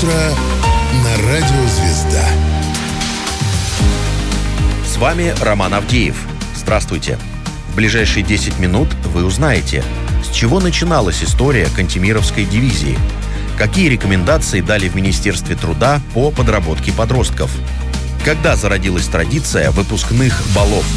Утро на радио «Звезда». С вами Роман Авдеев. Здравствуйте. В ближайшие 10 минут вы узнаете, с чего начиналась история Кантемировской дивизии, какие рекомендации дали в Министерстве труда по подработке подростков, когда зародилась традиция выпускных балов.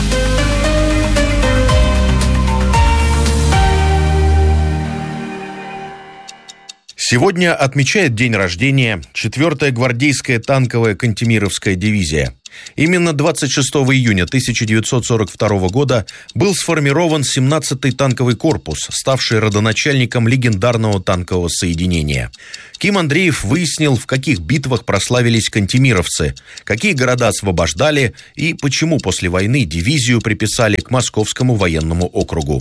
Сегодня отмечает день рождения 4-я гвардейская танковая Кантемировская дивизия. Именно 26 июня 1942 года был сформирован 17-й танковый корпус, ставший родоначальником легендарного танкового соединения. Ким Андреев выяснил, в каких битвах прославились кантемировцы, какие города освобождали и почему после войны дивизию приписали к Московскому военному округу.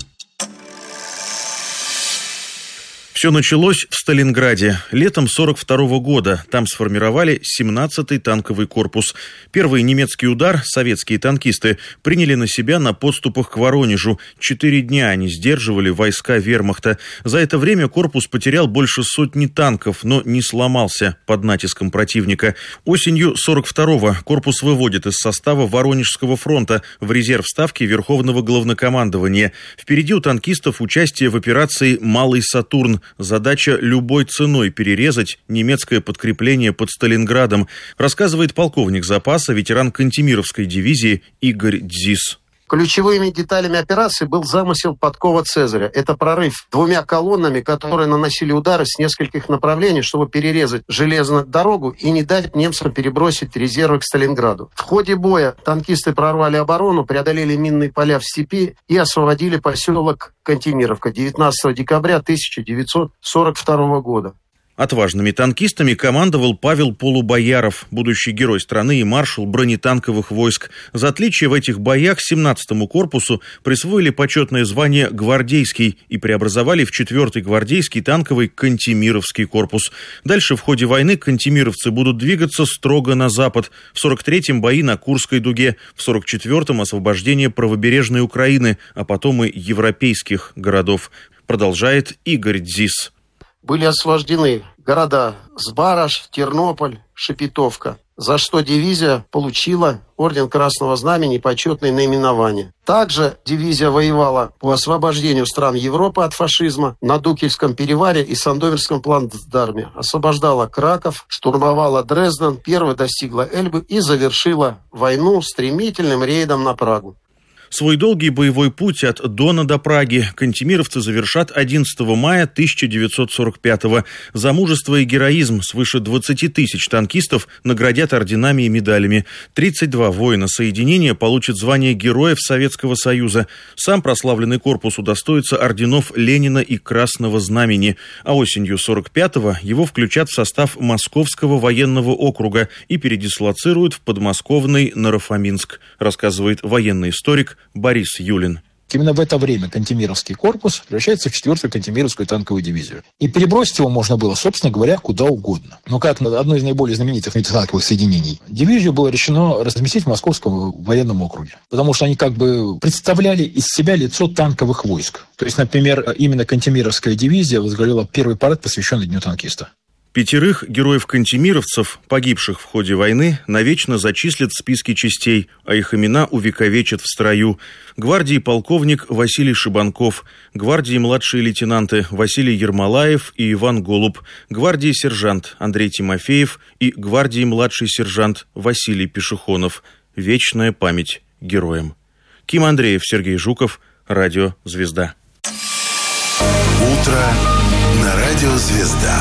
Все началось в Сталинграде. Летом 1942 года там сформировали 17-й танковый корпус. Первый немецкий удар советские танкисты приняли на себя на подступах к Воронежу. 4 дня они сдерживали войска вермахта. За это время корпус потерял больше сотни танков, но не сломался под натиском противника. Осенью 1942-го корпус выводит из состава Воронежского фронта в резерв ставки Верховного главнокомандования. Впереди у танкистов участие в операции «Малый Сатурн». Задача любой ценой перерезать немецкое подкрепление под Сталинградом, рассказывает полковник запаса, ветеран Кантемировской дивизии Игорь Дзис. Ключевыми деталями операции был замысел подкова Цезаря. Это прорыв 2 колоннами, которые наносили удары с нескольких направлений, чтобы перерезать железную дорогу и не дать немцам перебросить резервы к Сталинграду. В ходе боя танкисты прорвали оборону, преодолели минные поля в степи и освободили поселок Кантемировка 19 декабря 1942 года. Отважными танкистами командовал Павел Полубояров, будущий герой страны и маршал бронетанковых войск. За отличие в этих боях 17-му корпусу присвоили почетное звание «Гвардейский» и преобразовали в 4-й гвардейский танковый Кантемировский корпус. Дальше в ходе войны кантемировцы будут двигаться строго на запад. В 43-м бои на Курской дуге, в 44-м освобождение правобережной Украины, а потом и европейских городов. Продолжает Игорь Дзис. Были освобождены города Сбараж, Тернополь, Шепетовка, за что дивизия получила орден Красного Знамени и почетное наименование. Также дивизия воевала по освобождению стран Европы от фашизма на Дукельском перевале и Сандомирском плацдарме. Освобождала Краков, штурмовала Дрезден, первой достигла Эльбы и завершила войну стремительным рейдом на Прагу. Свой долгий боевой путь от Дона до Праги кантемировцы завершат 11 мая 1945-го. За мужество и героизм свыше 20 тысяч танкистов наградят орденами и медалями. 32 воина соединения получат звание Героев Советского Союза. Сам прославленный корпус удостоится орденов Ленина и Красного Знамени. А осенью 45-го его включат в состав Московского военного округа и передислоцируют в подмосковный Наро-Фоминск, рассказывает военный историк Борис Юлин. Именно в это время Кантемировский корпус превращается в 4-ю Кантемировскую танковую дивизию. И перебросить его можно было, собственно говоря, куда угодно. Но как одно из наиболее знаменитых танковых соединений, дивизию было решено разместить в Московском военном округе. Потому что они как бы представляли из себя лицо танковых войск. То есть, например, именно Кантемировская дивизия возглавила первый парад, посвященный Дню танкиста. 5 героев-кантемировцев, погибших в ходе войны, навечно зачислят в списки частей, а их имена увековечат в строю. Гвардии полковник Василий Шибанков, гвардии младшие лейтенанты Василий Ермолаев и Иван Голуб, гвардии сержант Андрей Тимофеев и гвардии младший сержант Василий Пешехонов. Вечная память героям. Ким Андреев, Сергей Жуков, Радио «Звезда». Утро на радио «Звезда».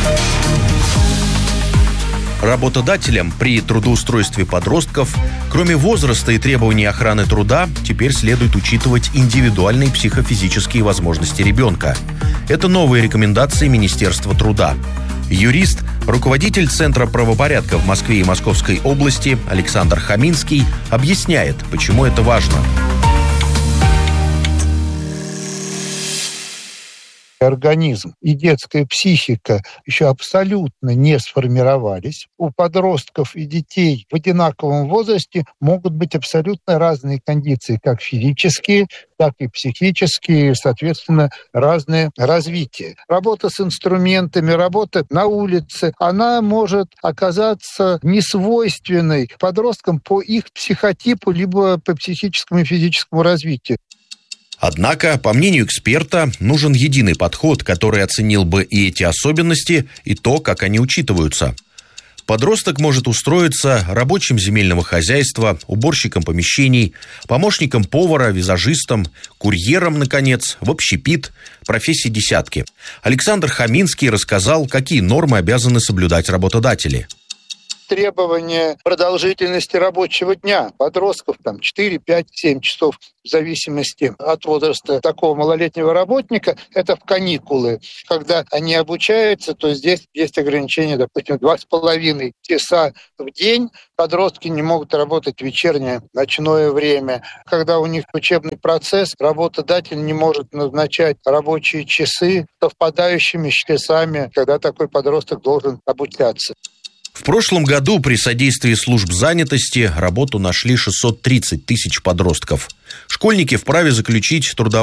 Работодателям при трудоустройстве подростков, кроме возраста и требований охраны труда, теперь следует учитывать индивидуальные психофизические возможности ребенка. Это новые рекомендации Министерства труда. Юрист, руководитель Центра правопорядка в Москве и Московской области Александр Хаминский объясняет, почему это важно. организм и детская психика еще абсолютно не сформировались. У подростков и детей в одинаковом возрасте могут быть абсолютно разные кондиции, как физические, так и психические, соответственно, разное развитие. Работа с инструментами, работа на улице, она может оказаться несвойственной подросткам по их психотипу, либо по психическому и физическому развитию. Однако, по мнению эксперта, нужен единый подход, который оценил бы и эти особенности, и то, как они учитываются. Подросток может устроиться рабочим земельного хозяйства, уборщиком помещений, помощником повара, визажистом, курьером, наконец, в общепит, профессий десятки. Александр Хаминский рассказал, какие нормы обязаны соблюдать работодатели. Требования продолжительности рабочего дня подростков 4, 5, 7 часов в зависимости от возраста такого малолетнего работника. Это в каникулы. Когда они обучаются, то здесь есть ограничение, допустим, 2,5 часа в день. Подростки не могут работать в вечернее, ночное время. Когда у них учебный процесс, работодатель не может назначать рабочие часы совпадающими с часами, когда такой подросток должен обучаться. В прошлом году при содействии служб занятости работу нашли 630 тысяч подростков. Школьники вправе заключить трудовую